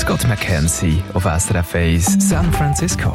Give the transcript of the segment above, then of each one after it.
Scott McKenzie auf SRF 1 San Francisco.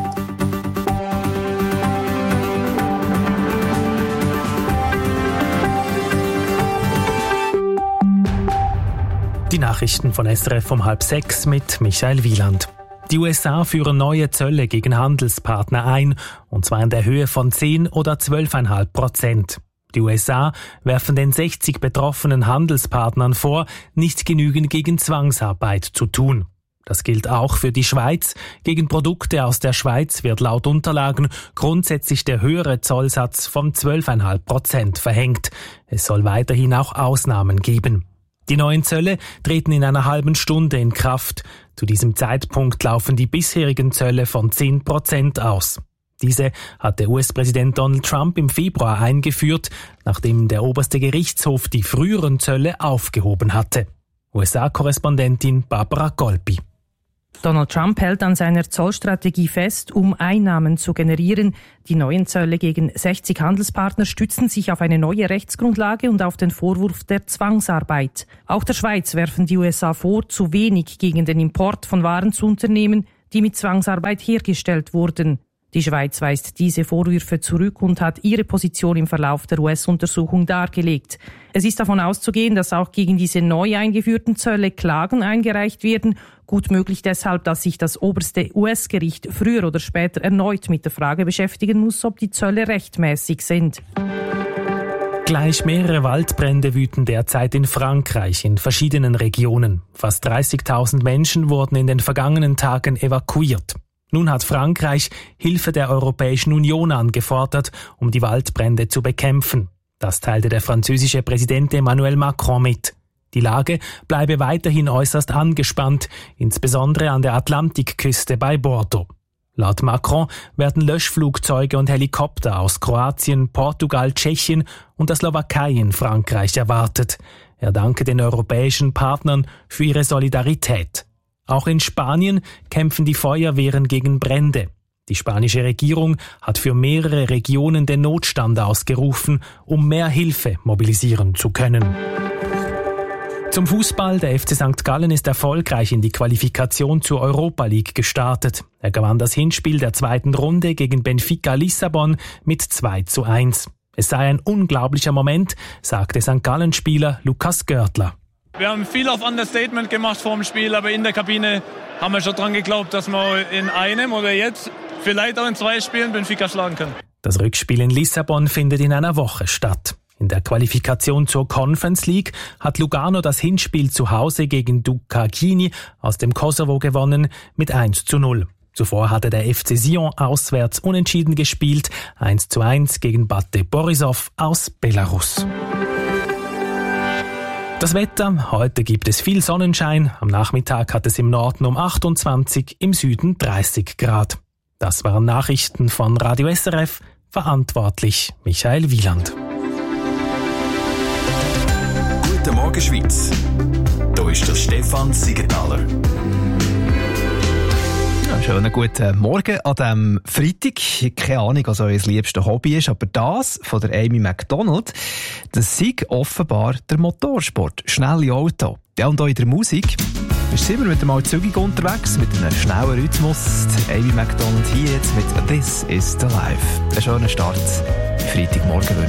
Die Nachrichten von SRF um 5:30 mit Michael Wieland. Die USA führen neue Zölle gegen Handelspartner ein, und zwar in der Höhe von 10 oder 12,5%. Die USA werfen den 60 betroffenen Handelspartnern vor, nicht genügend gegen Zwangsarbeit zu tun. Das gilt auch für die Schweiz. Gegen Produkte aus der Schweiz wird laut Unterlagen grundsätzlich der höhere Zollsatz von 12,5% verhängt. Es soll weiterhin auch Ausnahmen geben. Die neuen Zölle treten in einer halben Stunde in Kraft. Zu diesem Zeitpunkt laufen die bisherigen Zölle von 10% aus. Diese hat der US-Präsident Donald Trump im Februar eingeführt, nachdem der oberste Gerichtshof die früheren Zölle aufgehoben hatte. USA-Korrespondentin Barbara Golpi. Donald Trump hält an seiner Zollstrategie fest, um Einnahmen zu generieren. Die neuen Zölle gegen 60 Handelspartner stützen sich auf eine neue Rechtsgrundlage und auf den Vorwurf der Zwangsarbeit. Auch der Schweiz werfen die USA vor, zu wenig gegen den Import von Waren zu unternehmen, die mit Zwangsarbeit hergestellt wurden. Die Schweiz weist diese Vorwürfe zurück und hat ihre Position im Verlauf der US-Untersuchung dargelegt. Es ist davon auszugehen, dass auch gegen diese neu eingeführten Zölle Klagen eingereicht werden. Gut möglich deshalb, dass sich das oberste US-Gericht früher oder später erneut mit der Frage beschäftigen muss, ob die Zölle rechtmäßig sind. Gleich mehrere Waldbrände wüten derzeit in Frankreich in verschiedenen Regionen. Fast 30.000 Menschen wurden in den vergangenen Tagen evakuiert. Nun hat Frankreich Hilfe der Europäischen Union angefordert, um die Waldbrände zu bekämpfen. Das teilte der französische Präsident Emmanuel Macron mit. Die Lage bleibe weiterhin äußerst angespannt, insbesondere an der Atlantikküste bei Bordeaux. Laut Macron werden Löschflugzeuge und Helikopter aus Kroatien, Portugal, Tschechien und der Slowakei in Frankreich erwartet. Er danke den europäischen Partnern für ihre Solidarität. Auch in Spanien kämpfen die Feuerwehren gegen Brände. Die spanische Regierung hat für mehrere Regionen den Notstand ausgerufen, um mehr Hilfe mobilisieren zu können. Zum Fußball. Der FC St. Gallen ist erfolgreich in die Qualifikation zur Europa League gestartet. Er gewann das Hinspiel der zweiten Runde gegen Benfica Lissabon mit 2:1. Es sei ein unglaublicher Moment, sagte St. Gallen-Spieler Lukas Görtler. Wir haben viel auf Understatement gemacht vor dem Spiel, aber in der Kabine haben wir schon dran geglaubt, dass wir in einem oder jetzt vielleicht auch in 2 Spielen Benfica schlagen können. Das Rückspiel in Lissabon findet in einer Woche statt. In der Qualifikation zur Conference League hat Lugano das Hinspiel zu Hause gegen Ducagini aus dem Kosovo gewonnen mit 1:0. Zuvor hatte der FC Sion auswärts unentschieden gespielt, 1:1 gegen Bate Borisov aus Belarus. Das Wetter. Heute gibt es viel Sonnenschein. Am Nachmittag hat es im Norden um 28, im Süden 30 Grad. Das waren Nachrichten von Radio SRF. Verantwortlich Michael Wieland. Guten Morgen, Schweiz. Hier ist der Stefan Siegenthaler. Schönen guten Morgen an diesem Freitag. Keine Ahnung, was euer liebstes Hobby ist, aber das von der Amy Macdonald, das sei offenbar der Motorsport. Schnelle Auto. Ja, und auch in der Musik ist sie immer wieder mal zügig unterwegs, mit einem schnellen Rhythmus. Die Amy Macdonald hier jetzt mit «This is the Life». Einen schönen Start. Freitagmorgen wünsche